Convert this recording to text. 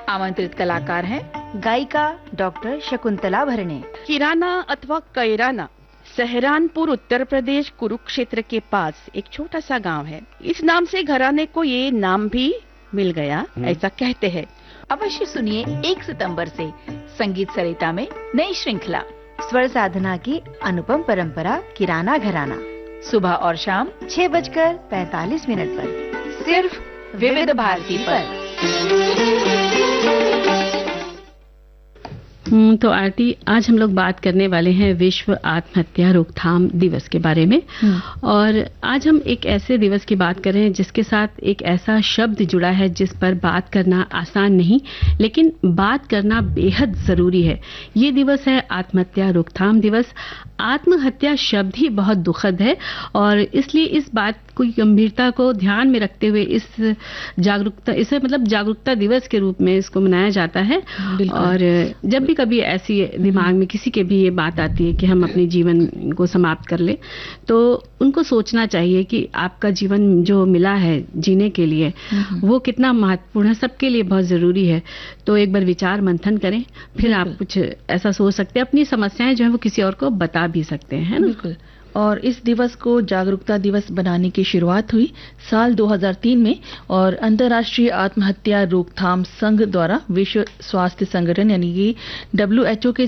आमंत्रित कलाकार हैं गायिका डॉक्टर शकुंतला भरणे। किराना अथवा कैराना सहारनपुर उत्तर प्रदेश कुरुक्षेत्र के पास एक छोटा सा गांव है। इस नाम से घराने को ये नाम भी मिल गया, ऐसा कहते हैं। अवश्य सुनिए 1 सितंबर से संगीत सरिता में नई श्रृंखला स्वर साधना की अनुपम परंपरा किराना घराना, सुबह और शाम 6:45 पर सिर्फ विविध भारती पर। तो आरती, आज हम लोग बात करने वाले हैं विश्व आत्महत्या रोकथाम दिवस के बारे में। और आज हम एक ऐसे दिवस की बात कर रहे हैं जिसके साथ एक ऐसा शब्द जुड़ा है जिस पर बात करना आसान नहीं, लेकिन बात करना बेहद जरूरी है। ये दिवस है आत्महत्या रोकथाम दिवस। आत्महत्या शब्द ही बहुत दुखद है और इसलिए इस बात की गंभीरता को ध्यान में रखते हुए इसे जागरूकता दिवस के रूप में इसको मनाया जाता है। और जब भी कभी ऐसी दिमाग में किसी के भी ये बात आती है कि हम अपने जीवन को समाप्त कर ले, तो उनको सोचना चाहिए कि आपका जीवन जो मिला है जीने के लिए वो कितना महत्वपूर्ण है, सबके लिए बहुत जरूरी है। तो एक बार विचार मंथन करें, फिर आप कुछ ऐसा सोच सकते हैं, अपनी समस्याएं जो है वो किसी और को बता भी सकते हैं, है ना? बिल्कुल। और इस दिवस को जागरूकता दिवस बनाने की शुरुआत हुई साल 2003 में और अंतर्राष्ट्रीय आत्महत्या रोकथाम संघ द्वारा विश्व स्वास्थ्य संगठन यानी कि WHO के